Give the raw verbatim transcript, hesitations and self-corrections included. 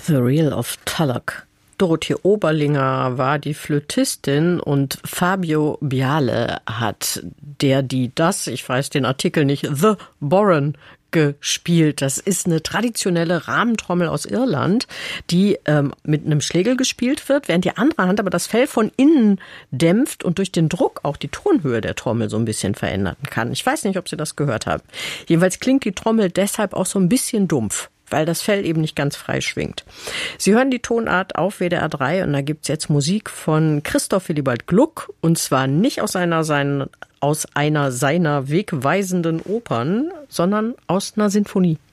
The Reel of Tulloch. Dorothee Oberlinger war die Flötistin und Fabio Biale hat der, die, das, ich weiß den Artikel nicht, The Boran gespielt. Das ist eine traditionelle Rahmentrommel aus Irland, die ähm, mit einem Schlegel gespielt wird, während die andere Hand aber das Fell von innen dämpft und durch den Druck auch die Tonhöhe der Trommel so ein bisschen verändern kann. Ich weiß nicht, ob Sie das gehört haben. Jedenfalls klingt die Trommel deshalb auch so ein bisschen dumpf, weil das Fell eben nicht ganz frei schwingt. Sie hören die Tonart auf W D R drei und da gibt's jetzt Musik von Christoph Willibald Gluck und zwar nicht aus einer, seinen, aus einer seiner wegweisenden Opern, sondern aus einer Sinfonie.